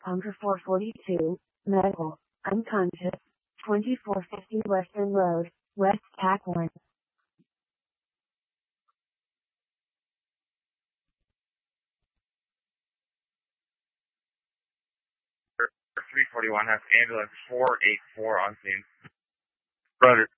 Hunger 442, medical, unconscious, 2450 Western Road, West Pac-1. 341 has ambulance 484 on scene. Roger.